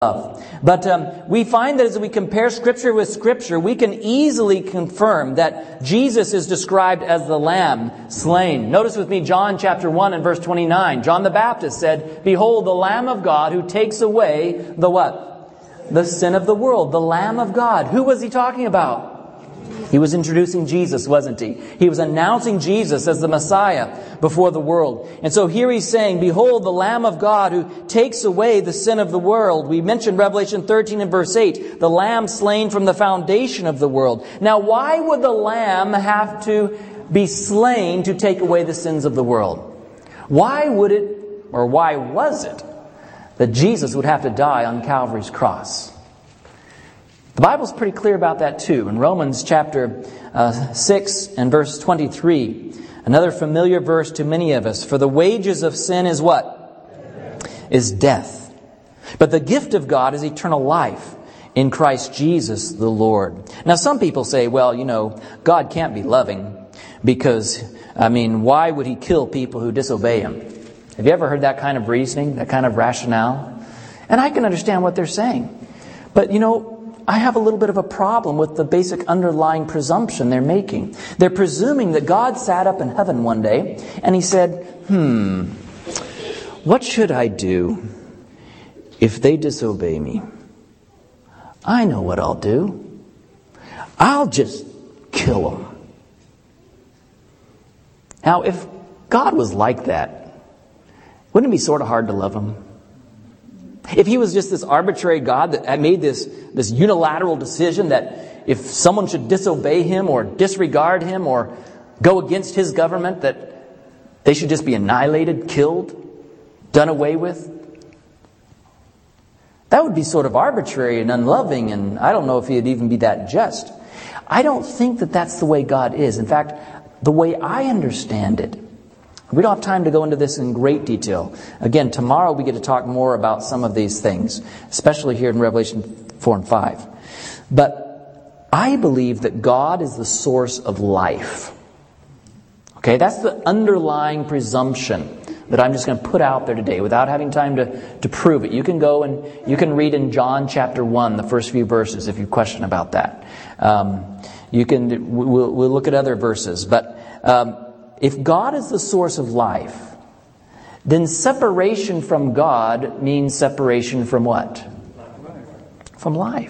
But we find that as we compare Scripture with Scripture, we can easily confirm that Jesus is described as the Lamb slain. Notice with me John chapter 1 and verse 29. John the Baptist said, "Behold, the Lamb of God who takes away the what? The sin of the world." The Lamb of God. Who was he talking about? He was introducing Jesus, wasn't he? He was announcing Jesus as the Messiah before the world. And so here he's saying, "Behold, the Lamb of God who takes away the sin of the world." We mentioned Revelation 13 and verse 8, the Lamb slain from the foundation of the world. Now, why would the Lamb have to be slain to take away the sins of the world? Why would it, or why was it, that Jesus would have to die on Calvary's cross? The Bible's pretty clear about that too. In Romans chapter 6 and verse 23, another familiar verse to many of us. "For the wages of sin is what? Is death. But the gift of God is eternal life in Christ Jesus the Lord." Now some people say, well, God can't be loving because, why would He kill people who disobey Him? Have you ever heard that kind of reasoning, that kind of rationale? And I can understand what they're saying. But I have a little bit of a problem with the basic underlying presumption they're making. They're presuming that God sat up in heaven one day and He said, what should I do if they disobey me? I know what I'll do. I'll just kill them. Now, if God was like that, wouldn't it be sort of hard to love Him? If He was just this arbitrary God that made this unilateral decision that if someone should disobey Him or disregard Him or go against His government, that they should just be annihilated, killed, done away with, that would be sort of arbitrary and unloving, and I don't know if He'd even be that just. I don't think that that's the way God is. In fact, the way I understand it, we don't have time to go into this in great detail. Again, tomorrow we get to talk more about some of these things, especially here in Revelation 4 and 5. But I believe that God is the source of life. Okay, that's the underlying presumption that I'm just going to put out there today without having time to prove it. You can go and you can read in John chapter 1, the first few verses, if you question about that. We'll look at other verses. But if God is the source of life, then separation from God means separation from what? From life.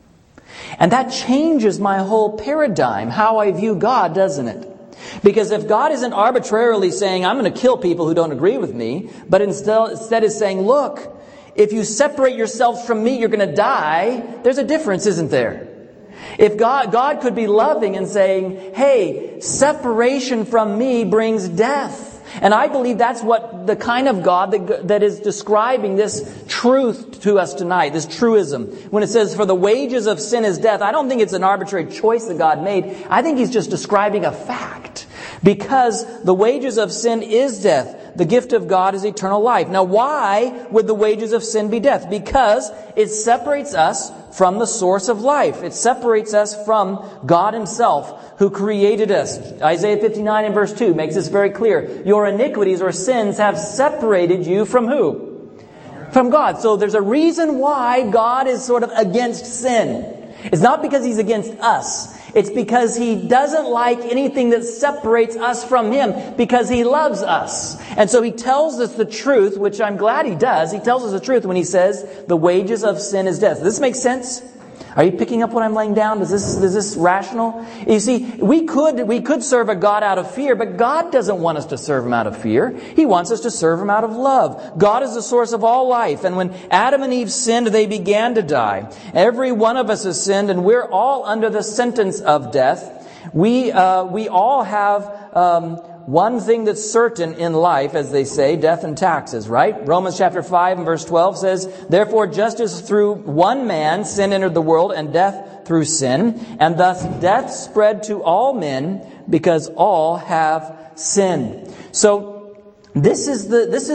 And that changes my whole paradigm, how I view God, doesn't it? Because if God isn't arbitrarily saying, I'm going to kill people who don't agree with me, but instead is saying, look, if you separate yourselves from me, you're going to die, there's a difference, isn't there? If God could be loving and saying, hey, separation from me brings death. And I believe that's what the kind of God that is describing this truth to us tonight, this truism. When it says, for the wages of sin is death, I don't think it's an arbitrary choice that God made. I think He's just describing a fact. Because the wages of sin is death. The gift of God is eternal life. Now, why would the wages of sin be death? Because it separates us from the source of life. It separates us from God Himself, who created us. Isaiah 59 and verse 2 makes this very clear. Your iniquities or sins have separated you from who? From God. So there's a reason why God is sort of against sin. It's not because He's against us. It's because He doesn't like anything that separates us from Him, because He loves us. And so He tells us the truth, which I'm glad He does. He tells us the truth when He says, the wages of sin is death. Does this make sense? Are you picking up what I'm laying down? Is this rational? You see, we could serve a God out of fear, but God doesn't want us to serve Him out of fear. He wants us to serve Him out of love. God is the source of all life. And when Adam and Eve sinned, they began to die. Every one of us has sinned, and we're all under the sentence of death. We all have one thing that's certain in life, as they say, death and taxes, right? Romans chapter 5 and verse 12 says, therefore, just as through one man sin entered the world, and death through sin, and thus death spread to all men because all have sinned. So this is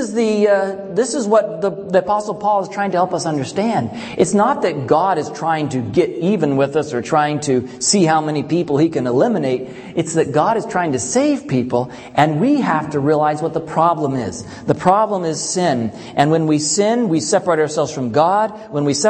what the Apostle Paul is trying to help us understand. It's not that God is trying to get even with us or trying to see how many people He can eliminate. It's that God is trying to save people, and we have to realize what the problem is. The problem is sin. And when we sin, we separate ourselves from God. When we separate